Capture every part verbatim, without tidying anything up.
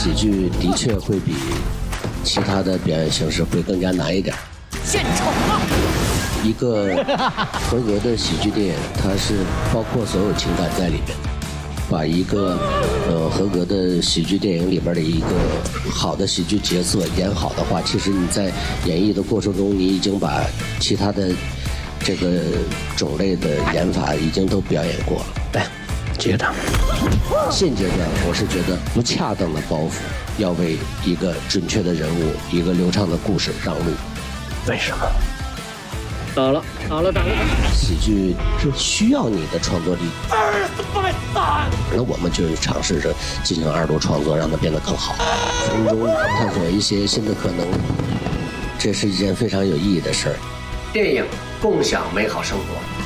喜剧的确会比其他的表演形式会更加难一点。 献丑啊！ 一个合格的喜剧电影，它是包括所有情感在里面。把一个呃合格的喜剧电影里边的一个好的喜剧角色演好的话，其实你在演绎的过程中，你已经把其他的这个种类的演法已经都表演过了。来，接着。现阶段我是觉得不恰当的包袱要为一个准确的人物、一个流畅的故事让路。 为什么？ 打了，打了，打了！ 喜剧是需要你的创作力。那我们就尝试着进行二度创作，让它变得更好，从中探索一些新的可能。这是一件非常有意义的事儿。电影共享美好生活。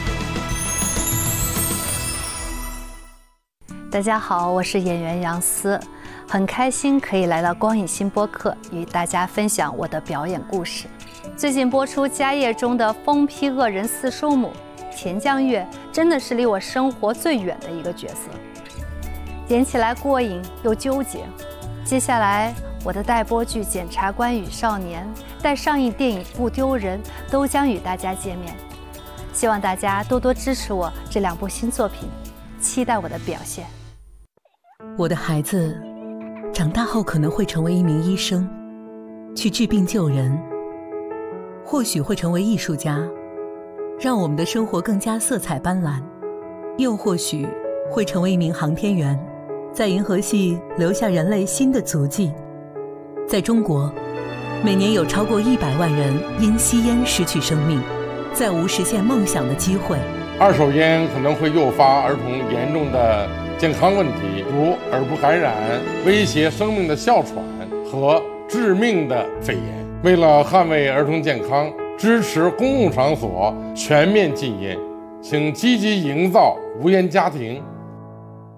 大家好，我是演员杨思，很开心可以来到光影新播客，与大家分享我的表演故事。最近播出《家业》中的疯批恶人四叔母钱江月，真的是离我生活最远的一个角色，演起来过瘾又纠结。接下来我的待播剧《检察官与少年》、待上映电影《不丢人》都将与大家见面，希望大家多多支持我这两部新作品，期待我的表现。 我的孩子长大后可能会成为一名医生，去治病救人，或许会成为艺术家，让我们的生活更加色彩斑斓，又或许会成为一名航天员，在银河系留下人类新的足迹。在中国，每年有超过一百万人因吸烟失去生命，再无实现梦想的机会。 二手烟可能会诱发儿童严重的健康问题，如耳部感染、威胁生命的哮喘和致命的肺炎。为了捍卫儿童健康，支持公共场所全面禁烟，请积极营造无烟家庭。